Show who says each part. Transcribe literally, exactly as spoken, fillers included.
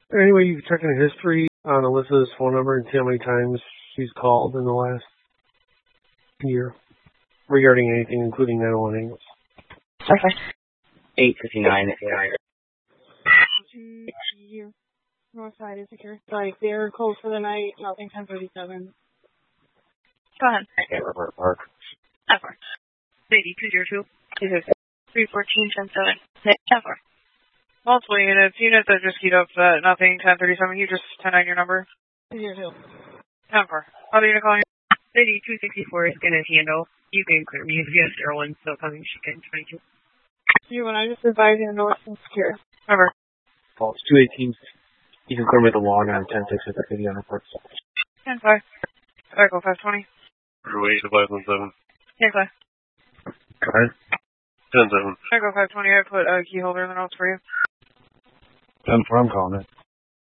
Speaker 1: Anyway, you can check in history on Alyssa's phone number and see how many times she's called in the last year regarding anything, including nine one one angles.
Speaker 2: Okay. eight fifty-nine.
Speaker 3: North side is secure. Like, they're closed for the night, nothing ten thirty-seven.
Speaker 4: Go ahead.
Speaker 2: Okay, Robert Park.
Speaker 4: ten four. Lady, two zero two. two zero two. three fourteen, ten seven. ten four.
Speaker 3: Multiple units. Units that just heat up uh, nothing ten thirty-seven. You just ten nine your number. two zero two. ten four. Other unit calling.
Speaker 4: Lady, two sixty-four is going to handle. You can clear me. You have zero one, so coming chicken twenty-two.
Speaker 3: You and I just advise you north and secure. Remember.
Speaker 1: False two eighteen. You can clear me the log on ten six at the video reports.
Speaker 3: ten five. Echo five twenty.
Speaker 5: Eight five one seven.
Speaker 3: ten five.
Speaker 1: Go ahead.
Speaker 5: ten seven.
Speaker 3: Echo five twenty. I put a key holder in the notes for you.
Speaker 1: ten four, I'm calling it.